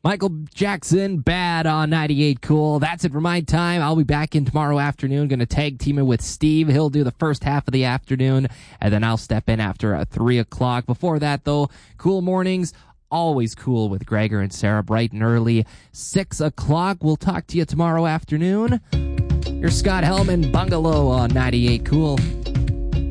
Michael Jackson, Bad on 98 Cool. That's it for my time. I'll be back in tomorrow afternoon. Going to tag team it with Steve. He'll do the first half of the afternoon, and then I'll step in after 3 o'clock. Before that, though, Cool Mornings, always cool with Gregor and Sarah, bright and early. 6 o'clock. We'll talk to you tomorrow afternoon. You're Scott Hellman, Bungalow on 98 Cool.